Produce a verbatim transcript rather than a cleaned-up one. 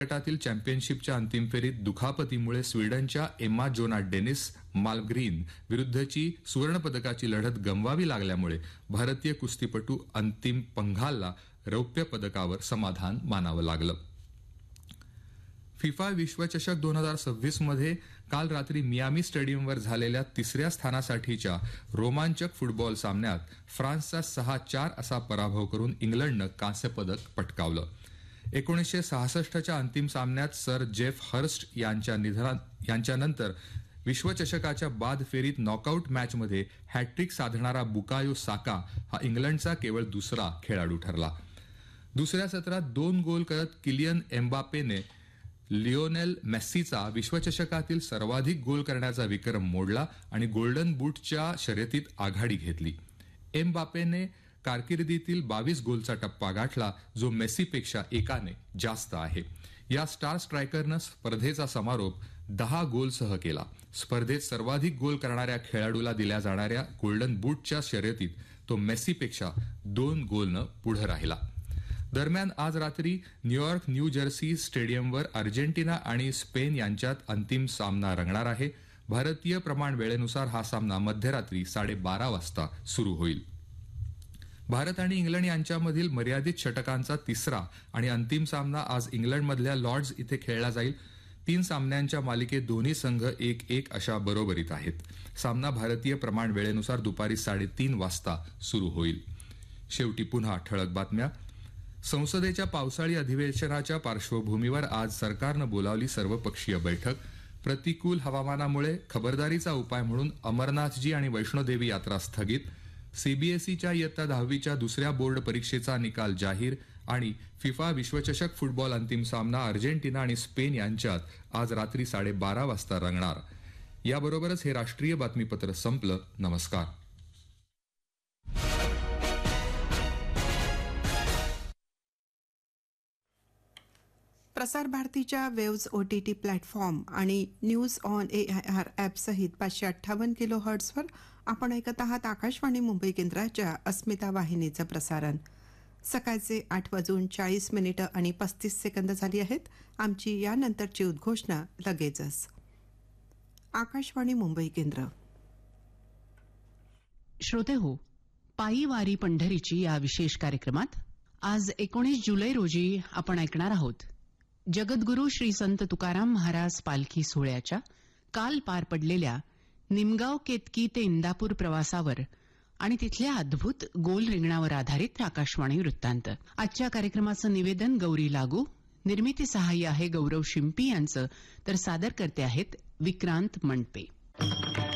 गटातील चॅम्पियनशिपच्या अंतिम फेरीत दुखापतीमुळे स्वीडनच्या एम्मा जोना डेनिस मालग्रीन विरुद्धची सुवर्णपदकाची लढत गमवावी लागल्यामुळे भारतीय कुस्तीपटू अंतिम पंघालला रौप्य पदकावर समाधान मानावं लागलं. फिफा विश्वचषक दोन हजार सव्वीस मध्ये काल रात्री मियामी स्टेडियमवर झालेल्या तिसऱ्या स्थानासाठीच्या रोमांचक फुटबॉल सामन्यात फ्रान्सचा सहा चार असा पराभव करून इंग्लंडनं कांस्य पदक पटकावलं. एकोणीसशे सहासष्टच्या अंतिम सामन्यात सर जेफ हर्स्ट यांच्या निधनात यांच्यानंतर विश्वचषकाच्या बाद फेरीत नॉकआउट मॅचमध्ये हॅट्रिक साधणारा बुकायो साका हा इंग्लंडचा केवळ दुसरा खेळाडू ठरला. दुसऱ्या सत्रात दोन गोल करत किलियन एम्बापेने लिओनेल मेस्सीचा विश्वचषकातील सर्वाधिक गोल करण्याचा विक्रम मोडला आणि गोल्डन बूटच्या शर्यतीत आघाडी घेतली. एम्बापेने कारकिर्दीतील बावीस गोलचा टप्पा गाठला, जो मेस्सीपेक्षा एकाने जास्त आहे. या स्टार स्ट्रायकरनं स्पर्धेचा समारोप दहा गोलसह केला. स्पर्धेत सर्वाधिक गोल करणाऱ्या खेळाडूला दिल्या जाणाऱ्या गोल्डन बूटच्या शर्यतीत तो मेस्सीपेक्षा दोन गोलनं पुढे राहिला. दरम्यान आज रात्री न्यूयॉर्क न्यू जर्सी स्टेडियमवर अर्जेंटिना आणि स्पेन यांच्यात अंतिम सामना रंगणार आहे. भारतीय प्रमाण वेळेनुसार हा सामना मध्यरात्री साडेबारा वाजता सुरू होईल. भारत आणि इंग्लंड यांच्यामधील मर्यादित षटकांचा तिसरा आणि अंतिम सामना आज इंग्लंडमधल्या लॉर्ड्स इथे खेळला जाईल. तीन सामन्यांच्या मालिकेत दोन्ही संघ एक एक अशा बरोबरीत आहेत. सामना भारतीय प्रमाण वेळेनुसार दुपारी साडेतीन वाजता सुरू होईल. शेवटी पुन्हा ठळक बातम्या. संसदेच्या पावसाळी अधिवेशनाच्या पार्श्वभूमीवर आज सरकारनं बोलावली सर्वपक्षीय बैठक. प्रतिकूल हवामानामुळे खबरदारीचा उपाय म्हणून अमरनाथजी आणि वैष्णोदेवी यात्रा स्थगित. सीबीएसईच्या इयत्ता दहावीच्या दुसऱ्या बोर्ड परीक्षेचा निकाल जाहीर आणि फिफा विश्वचषक फुटबॉल अंतिम सामना अर्जेंटिना आणि स्पेन यांच्यात आज रात्री साडेबारा वाजता रंगणार. याबरोबरच हे राष्ट्रीय बातमीपत्र संपलं. नमस्कार. प्रसार भारतीच्या वेव्ज ओटीटी प्लॅटफॉर्म आणि news on A I R ॲपसहित पाचशे अठ्ठावन्न किलो हर्ट्सवर आपण ऐकत आहात आकाशवाणी मुंबई केंद्राच्या अस्मिता वाहिनीचं प्रसारण. सकाळचे आठ वाजून चाळीस मिनिटं आणि पस्तीस सेकंद झाली आहेत. आमची यानंतरची उद्घोषणा लगेचच. आकाशवाणी मुंबई केंद्र. श्रोते हो, पायी वारी पंढरीची या विशेष कार्यक्रमात आज एकोणीस जुलै रोजी आपण ऐकणार आहोत जगद्गुरू श्री संत तुकाराम महाराज पालखी सोहळ्याच्या काल पार पडलेल्या निमगाव केतकी ते इंदापूर प्रवासावर आणि तिथल्या अद्भुत गोल रिंगणावर आधारित आकाशवाणी वृत्तांत. आजच्या कार्यक्रमाचं निवेदन गौरी लागू, निर्मिती सहाय्य आहे गौरव शिंपी यांचं, तर सादर करते आहेत विक्रांत मंडपे.